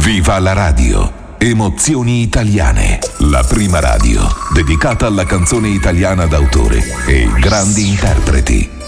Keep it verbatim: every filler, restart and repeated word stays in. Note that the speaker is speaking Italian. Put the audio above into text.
Viva la radio! Emozioni italiane. La prima radio dedicata alla canzone italiana d'autore e grandi interpreti.